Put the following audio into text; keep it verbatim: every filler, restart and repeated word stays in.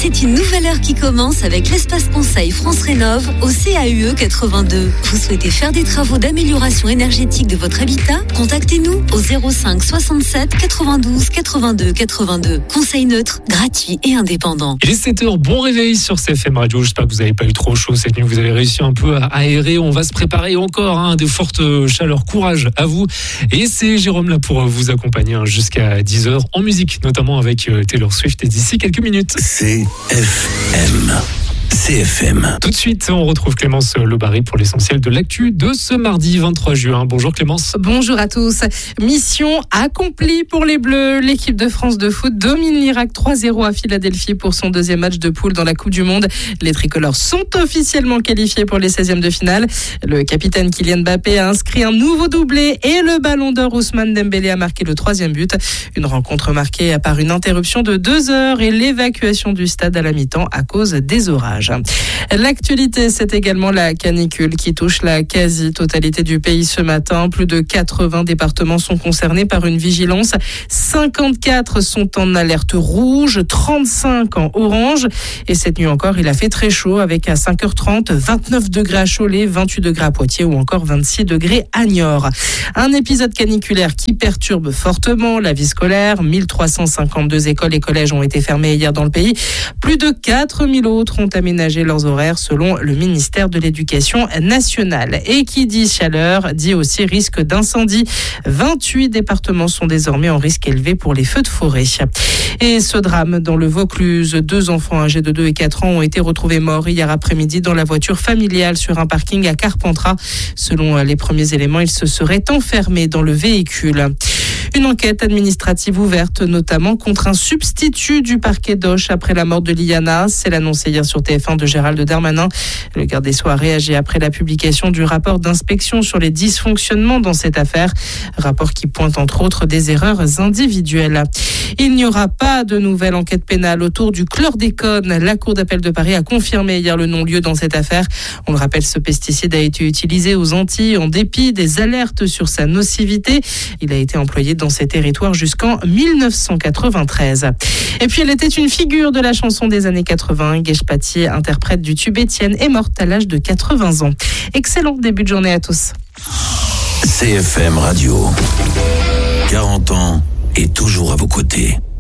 C'est une nouvelle heure qui commence avec l'espace conseil France Rénov au C A U E quatre-vingt-deux. Vous souhaitez faire des travaux d'amélioration énergétique de votre habitat? Contactez-nous au zéro cinq soixante-sept quatre-vingt-douze quatre-vingt-deux quatre-vingt-deux. Conseil neutre, gratuit et indépendant. Il est sept heures, bon réveil sur C F M Radio. J'espère que vous n'avez pas eu trop chaud cette nuit, vous avez réussi un peu à aérer. On va se préparer encore hein, de fortes chaleurs. Courage à vous. Et c'est Jérôme là pour vous accompagner hein, jusqu'à dix heures en musique, notamment avec Taylor Swift et d'ici quelques minutes. C F M. C F M. Tout de suite, on retrouve Clémence Lobary pour l'essentiel de l'actu de ce mardi vingt-trois juin. Bonjour Clémence. Bonjour à tous. Mission accomplie pour les Bleus. L'équipe de France de foot domine l'Irak trois zéro à Philadelphie pour son deuxième match de poule dans la Coupe du Monde. Les tricolores sont officiellement qualifiés pour les seizièmes de finale. Le capitaine Kylian Mbappé a inscrit un nouveau doublé et le ballon d'or Ousmane Dembélé a marqué le troisième but. Une rencontre marquée par une interruption de deux heures et l'évacuation du stade à la mi-temps à cause des orages. L'actualité, c'est également la canicule qui touche la quasi-totalité du pays ce matin. Plus de quatre-vingts départements sont concernés par une vigilance. cinquante-quatre sont en alerte rouge, trente-cinq en orange. Et cette nuit encore, il a fait très chaud avec à cinq heures trente, vingt-neuf degrés à Cholet, vingt-huit degrés à Poitiers ou encore vingt-six degrés à Niort. Un épisode caniculaire qui perturbe fortement la vie scolaire. mille trois cent cinquante-deux écoles et collèges ont été fermés hier dans le pays. Plus de quatre mille autres ont aménagé leurs horaires selon le ministère de l'Éducation nationale. Et qui dit chaleur dit aussi risque d'incendie. vingt-huit départements sont désormais en risque élevé pour les feux de forêt. Et ce drame dans le Vaucluse, deux enfants âgés de deux et quatre ans ont été retrouvés morts hier après-midi dans la voiture familiale sur un parking à Carpentras. Selon les premiers éléments, ils se seraient enfermés dans le véhicule. Une enquête administrative ouverte, notamment contre un substitut du parquet d'Auch après la mort de Liana. C'est l'annoncé hier sur T F un de Gérald Darmanin. Le garde des Sceaux a réagi après la publication du rapport d'inspection sur les dysfonctionnements dans cette affaire. Rapport qui pointe entre autres des erreurs individuelles. Il n'y aura pas de nouvelle enquête pénale autour du chlordécone. La Cour d'appel de Paris a confirmé hier le non-lieu dans cette affaire. On le rappelle, ce pesticide a été utilisé aux Antilles en dépit des alertes sur sa nocivité. Il a été employé dans ces territoires jusqu'en dix-neuf cent quatre-vingt-treize. Et puis elle était une figure de la chanson des années quatre-vingts. Guèche Patier, interprète du tube Étienne, est morte à l'âge de quatre-vingts ans. Excellent début de journée à tous. C F M Radio. quarante ans et toujours à vos côtés.